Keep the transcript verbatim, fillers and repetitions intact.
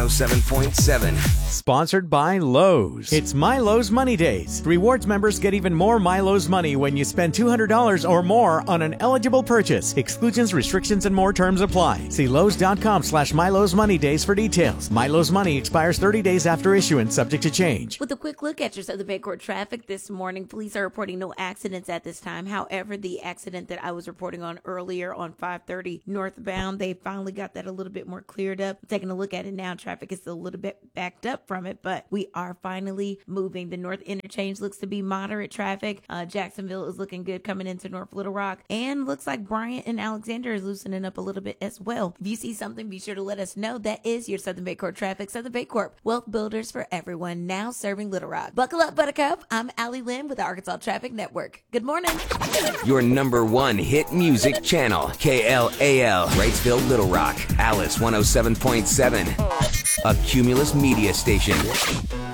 oh seven point seven. Sponsored by Lowe's. It's My Lowe's Money Days. Rewards members get even more My Lowe's money when you spend two hundred dollars or more on an eligible purchase. Exclusions, restrictions, and more terms apply. See Lowe's.com slash My Lowe's Money Days for details. My Lowe's Money expires thirty days after issuance, subject to change. With a quick look at your Southern Bayport traffic this morning, police are reporting no accidents at this time. However, the accident that I was reporting on earlier on five thirty northbound, they finally got that a little bit more cleared up. Taking a look at it now, traffic is still a little bit backed up from it, but we are finally moving. The north interchange looks to be moderate traffic. Uh, Jacksonville is looking good coming into North Little Rock, and looks like Bryant and Alexander is loosening up a little bit as well. If you see something, be sure to let us know. That is your Southern Baycorp traffic. Southern Baycorp, wealth builders for everyone, now serving Little Rock. Buckle up, Buttercup. I'm Allie Lynn with the Arkansas Traffic Network. Good morning. Your number one hit music channel, K L A L, Wrightsville, Little Rock, Alice one oh seven point seven, a Cumulus media station.